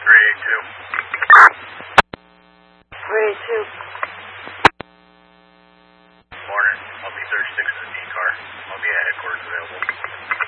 382. Morning. I'll be 36 in the D car. I'll be at headquarters available.